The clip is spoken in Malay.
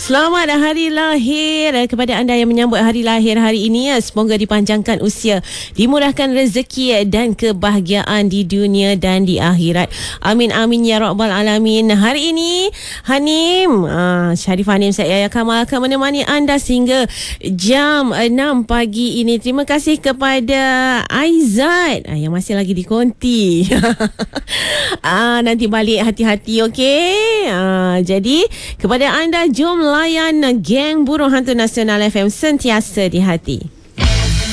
Selamat hari lahir kepada anda yang menyambut hari lahir hari ini. Semoga dipanjangkan usia, dimurahkan rezeki dan kebahagiaan di dunia dan di akhirat. Amin amin ya rabbal alamin. Hari ini Hanim, Sharif Hanim, saya Kamal akan menemani anda sehingga jam 6 pagi ini. Terima kasih kepada Aizat yang masih lagi di konti. Nanti balik hati-hati, okey? Jadi kepada anda, jom layan geng Burung Hantu Nasional FM, sentiasa di hati.